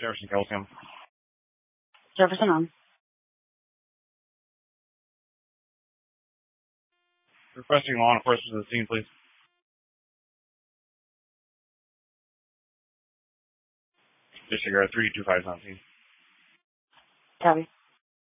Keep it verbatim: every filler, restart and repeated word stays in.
Jefferson Calcium. Jefferson on. Requesting law enforcement to the scene, please. Disregard three two five seventeen. Copy.